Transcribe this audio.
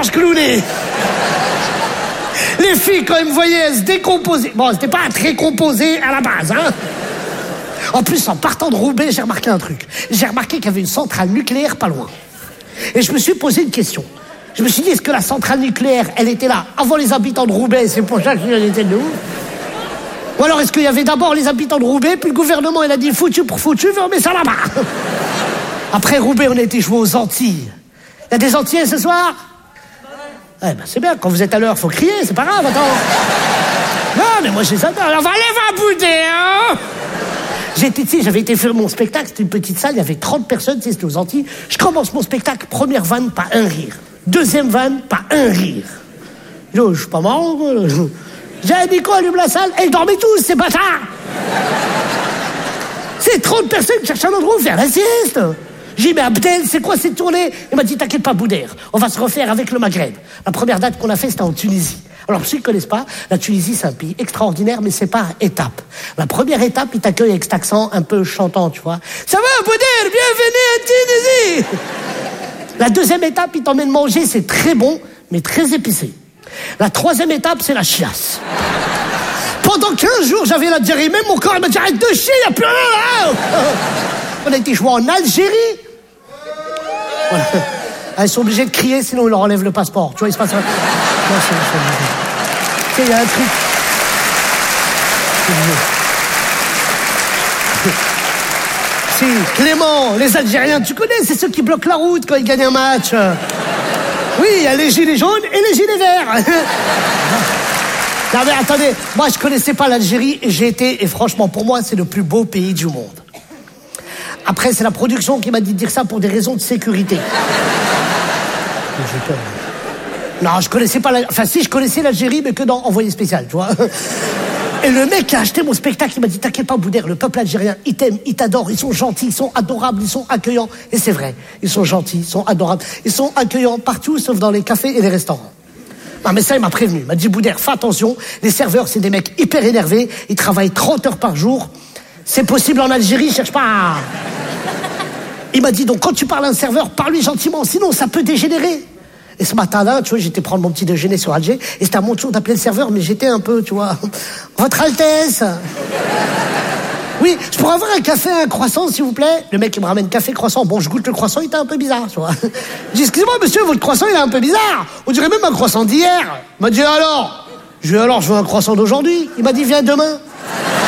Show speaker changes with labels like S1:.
S1: Georges Clooney. Les filles, quand elles me voyaient, elles se décomposaient. Bon, c'était pas très composé à la base, hein. En plus, en partant de Roubaix, j'ai remarqué un truc. J'ai remarqué qu'il y avait une centrale nucléaire pas loin. Et je me suis posé une question. Je me suis dit, est-ce que la centrale nucléaire, elle était là avant les habitants de Roubaix, c'est pour ça qu'elle était de ouf? Ou alors, est-ce qu'il y avait d'abord les habitants de Roubaix, puis le gouvernement, il a dit, foutu pour foutu, on met ça là-bas. Après Roubaix, on a été joué aux Antilles. Il y a des Antillais ce soir? Eh ben, c'est bien, quand vous êtes à l'heure, faut crier, c'est pas grave, attends. Non, mais moi, j'ai ça. Alors, allez, va bouder, hein. J'avais été faire mon spectacle, c'était une petite salle, il y avait 30 personnes, c'était aux Antilles. Je commence mon spectacle, première vanne, pas un rire. Deuxième vanne, pas un rire. Je suis pas marrant, quoi. J'ai dit quoi, allume la salle, et ils dormaient tous, ces bâtards. C'est 30 personnes qui cherchent un endroit où faire la sieste. J'ai dit, mais Abdel, c'est quoi cette tournée? Il m'a dit, t'inquiète pas, Boudère, on va se refaire avec le Maghreb. La première date qu'on a fait, c'était en Tunisie. Alors, pour ceux qui ne connaissent pas, la Tunisie, c'est un pays extraordinaire, mais c'est par étapes. La première étape, il t'accueille avec cet accent un peu chantant, tu vois. Ça va, Boudère, bienvenue à Tunisie. La deuxième étape, il t'emmène manger, c'est très bon, mais très épicé. La troisième étape, c'est la chiasse. Pendant 15 jours, j'avais la diarrhée, même mon corps, il m'a dit, arrête de chier, il n'y a plus rien là. On a été joué en Algérie. Voilà. Ils sont obligés de crier, sinon ils leur enlèvent le passeport. Tu vois, il se passe un... Il y a un truc. Si, Clément, les Algériens, tu connais, c'est ceux qui bloquent la route quand ils gagnent un match. Oui, il y a les gilets jaunes et les gilets verts. Non mais attendez, moi je connaissais pas l'Algérie et j'ai été, et franchement pour moi c'est le plus beau pays du monde. Après c'est la production qui m'a dit de dire ça pour des raisons de sécurité. Non, je connaissais pas enfin si, je connaissais l'Algérie, mais que dans Envoyé spécial, tu vois. Et le mec qui a acheté mon spectacle, il m'a dit, t'inquiète pas, Boudère, le peuple algérien, ils t'aiment, ils t'adorent, ils sont gentils, ils sont adorables, ils sont accueillants. Et c'est vrai, ils sont gentils, ils sont adorables, ils sont accueillants partout, sauf dans les cafés et les restaurants. Non, mais ça, il m'a prévenu. Il m'a dit, Boudère, fais attention, les serveurs, c'est des mecs hyper énervés, ils travaillent 30 heures par jour. C'est possible en Algérie, cherche pas. Il m'a dit, donc quand tu parles à un serveur, parle-lui gentiment, sinon ça peut dégénérer. Et ce matin-là, tu vois, j'étais prendre mon petit déjeuner sur Alger, et c'était à mon tour d'appeler le serveur, mais j'étais un peu, tu vois, Votre Altesse. Oui, je pourrais avoir un café, un croissant, s'il vous plaît. Le mec, il me ramène café, croissant. Bon, je goûte le croissant, il était un peu bizarre, tu vois. Je dis, excusez-moi, monsieur, votre croissant, il est un peu bizarre. On dirait même un croissant d'hier. Il m'a dit, alors? Je lui ai dit, alors, je veux un croissant d'aujourd'hui. Il m'a dit, viens demain.